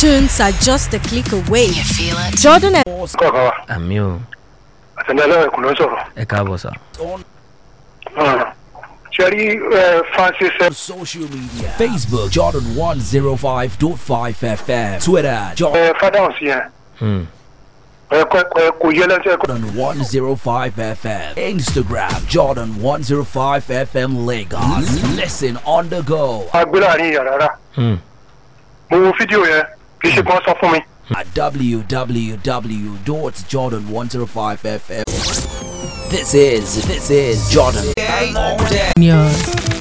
tunes are just a click away. You feel it? Jordan Àmì o. Àtẹ̀lẹ́lẹ́ ẹ̀kùn ló sọ̀rọ̀. Ẹ káàbọ̀ sà. Ṣẹ́rí Francis Social media. Facebook Jordan 105.5 FM. Twitter Jordan Fádàhùn sí yẹn. Kò yẹ lẹ́sẹ̀ ẹ̀kọ́. 105 FM. Instagram Jordan 105 FM Lagos. Listen on the go. Agbé láàrin yàrá rà. Mo wo fídíò yẹn kì í ṣe kán sọ fún mi. At www.jordan105fm. This is Jordan. All day. News.